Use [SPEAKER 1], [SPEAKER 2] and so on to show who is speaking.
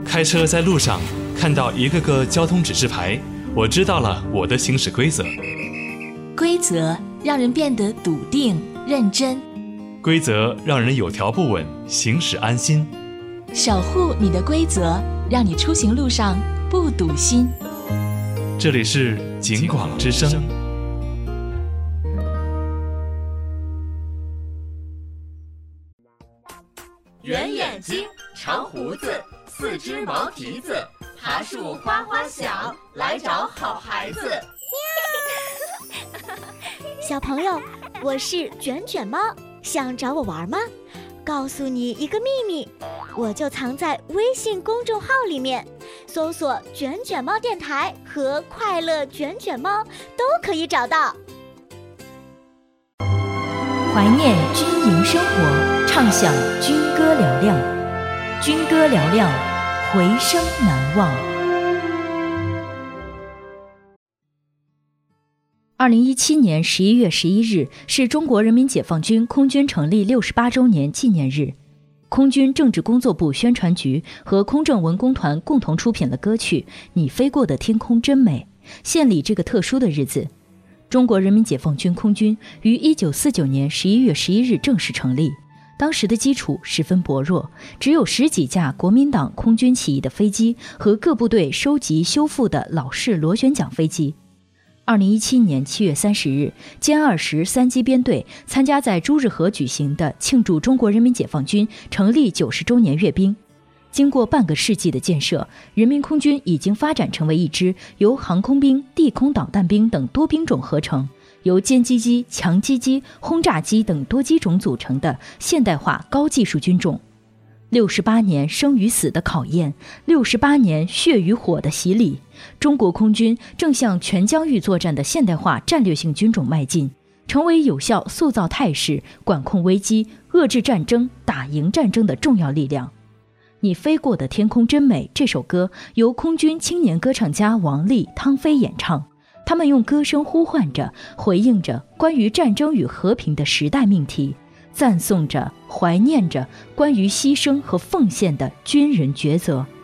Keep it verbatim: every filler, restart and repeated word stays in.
[SPEAKER 1] 开车在路上看到一个个交通指示牌，我知道了我的行驶规则。
[SPEAKER 2] 规则让人变得笃定认真，
[SPEAKER 1] 规则让人有条不紊，行驶安心。
[SPEAKER 2] 守护你的规则，让你出行路上不堵心。
[SPEAKER 1] 这里是警广之声。
[SPEAKER 3] 圆眼睛，长胡子，四只毛蹄子，爬树花花小，来找好孩子。
[SPEAKER 4] 小朋友，我是卷卷猫，想找我玩吗？告诉你一个秘密，我就藏在微信公众号里面，搜索卷卷猫电台和快乐卷卷猫都可以找到。
[SPEAKER 5] 怀念军营生活，畅享军歌嘹亮，军歌嘹亮，回声难忘。二零一七年十一月十一日是中国人民解放军空军成立六十八周年纪念日。空军政治工作部宣传局和空政文工团共同出品了歌曲《你飞过的天空真美》，献礼这个特殊的日子。中国人民解放军空军于一九四九年十一月十一日正式成立，当时的基础十分薄弱，只有十几架国民党空军起义的飞机和各部队收集修复的老式螺旋桨飞机。二零一七年七月三十日，歼二十三机编队参加在朱日河举行的庆祝中国人民解放军成立九十周年阅兵。经过半个世纪的建设，人民空军已经发展成为一支由航空兵、地空导弹兵等多兵种合成，由歼击机、强击机、轰炸机等多机种组成的现代化高技术军种。六十八年生与死的考验，六十八年血与火的洗礼，中国空军正向全疆域作战的现代化战略性军种迈进，成为有效塑造态势、管控危机、遏制战争、打赢战争的重要力量。你飞过的天空真美这首歌由空军青年歌唱家王丽、汤飞演唱，他们用歌声呼唤着、回应着关于战争与和平的时代命题，赞颂着、怀念着关于牺牲和奉献的军人抉择。